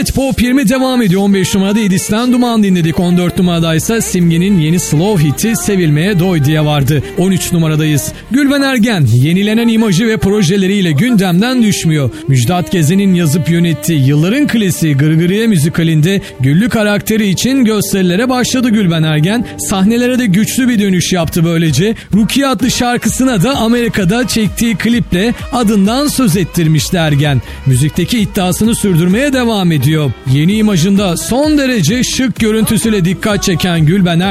Evet, Pop 20 devam ediyor. 15 numarada Edis'ten Duman dinledik. 14 numaradaysa Simge'nin yeni slow hiti Sevilmeye Doy diye vardı. 13 numaradayız. Gülben Ergen yenilenen imajı ve projeleriyle gündemden düşmüyor. Müjdat Gezen'in yazıp yönettiği yılların klasiği Gırgırıye müzikalinde Güllü karakteri için gösterilere başladı Gülben Ergen. Sahnelere de güçlü bir dönüş yaptı böylece. Rukiye adlı şarkısına da Amerika'da çektiği kliple adından söz ettirmişti Ergen. Müzikteki iddiasını sürdürmeye devam ediyor. Yeni imajında son derece şık görüntüsüyle dikkat çeken Gülben Ergen